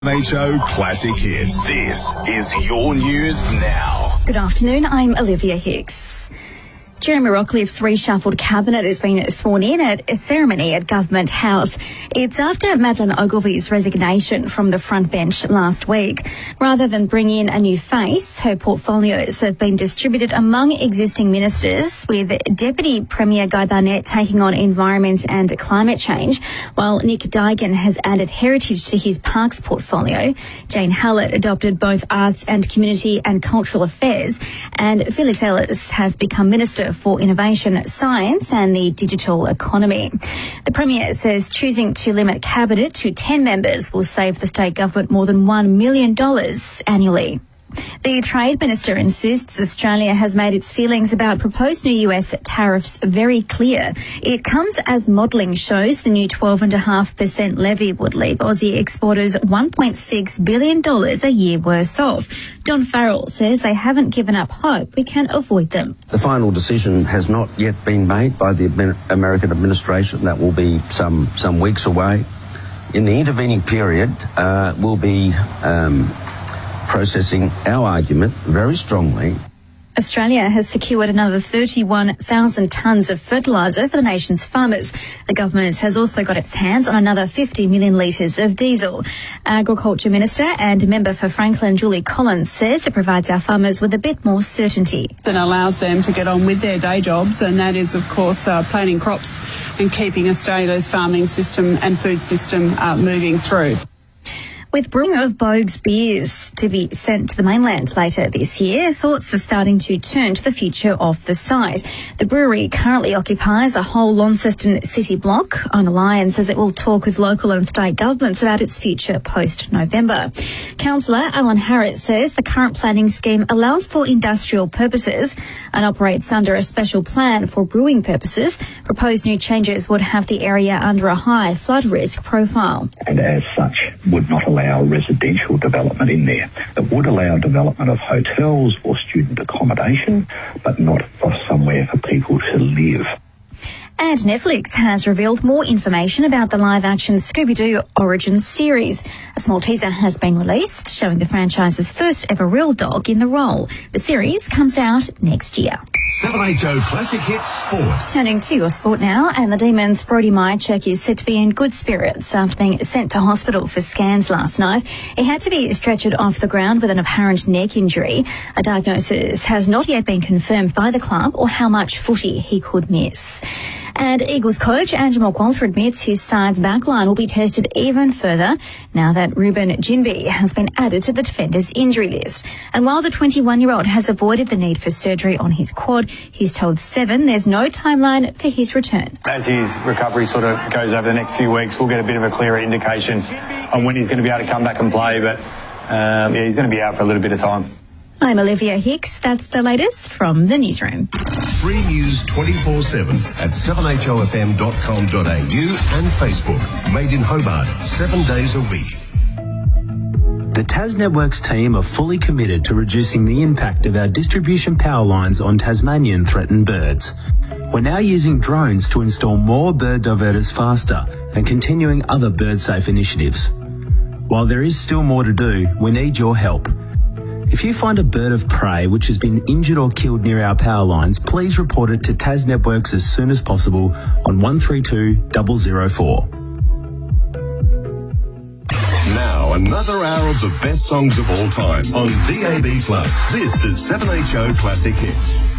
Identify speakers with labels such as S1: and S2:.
S1: HO Classic Hits. This is your news now.
S2: Good afternoon, I'm Olivia Hicks. Jeremy Rockliff's reshuffled cabinet has been sworn in at a ceremony at Government House. It's after Madeleine Ogilvy's resignation from the front bench last week. Rather than bring in a new face, her portfolios have been distributed among existing ministers, with Deputy Premier Guy Barnett taking on environment and climate change, while Nick Daigan has added heritage to his parks portfolio. Jane Hallett adopted both arts and community and cultural affairs, and Felix Ellis has become Minister for Innovation, Science and the Digital Economy. The Premier says choosing to limit Cabinet to 10 members will save the state government more than $1 million annually. The Trade Minister insists Australia has made its feelings about proposed new US tariffs very clear. It comes as modelling shows the new 12.5% levy would leave Aussie exporters $1.6 billion a year worse off. Don Farrell says they haven't given up hope we can avoid them.
S3: The final decision has not yet been made by the American administration. That will be some weeks away. In the intervening period, we'll be processing our argument very strongly.
S2: Australia has secured another 31,000 tonnes of fertiliser for the nation's farmers. The government has also got its hands on another 50 million litres of diesel. Agriculture Minister and member for Franklin, Julie Collins, says it provides our farmers with a bit more certainty.
S4: That allows them to get on with their day jobs, and that is, of course, planting crops and keeping Australia's farming system and food system moving through.
S2: With brewing of Boag's beers to be sent to the mainland later this year, thoughts are starting to turn to the future of the site. The brewery currently occupies a whole Launceston city block. Owner Lion says it will talk with local and state governments about its future post-November. Councillor Alan Harris says the current planning scheme allows for industrial purposes and operates under a special plan for brewing purposes. Proposed new changes would have the area under a high flood risk profile.
S5: And as such, would not allow residential development in there. It would allow development of hotels or student accommodation, but not for somewhere for people to live.
S2: And Netflix has revealed more information about the live-action Scooby-Doo Origins series. A small teaser has been released showing the franchise's first ever real dog in the role. The series comes out next year.
S1: 7HO Classic Hits Sport.
S2: Turning to your sport now, and the Demons' Brody Myercheck is said to be in good spirits after being sent to hospital for scans last night. He had to be stretchered off the ground with an apparent neck injury. A diagnosis has not yet been confirmed by the club or how much footy he could miss. And Eagles coach Andrew McQualter admits his side's backline will be tested even further now that Ruben Jinbi has been added to the defenders' injury list. And while the 21-year-old has avoided the need for surgery on his quad, he's told Seven there's no timeline for his return.
S6: As his recovery sort of goes over the next few weeks, we'll get a bit of a clearer indication on when he's going to be able to come back and play, but he's going to be out for a little bit of time.
S2: I'm Olivia Hicks. That's the latest from the newsroom.
S1: Free news 24/7 at 7hofm.com.au and Facebook. Made in Hobart 7 days a week.
S7: The Tas Networks team are fully committed to reducing the impact of our distribution power lines on Tasmanian threatened birds. We're now using drones to install more bird diverters faster and continuing other bird-safe initiatives. While there is still more to do, we need your help. If you find a bird of prey which has been injured or killed near our power lines, please report it to Tas Networks as soon as possible on 132 004.
S1: Now, another hour of the best songs of all time on DAB+. This is 7HO Classic Hits.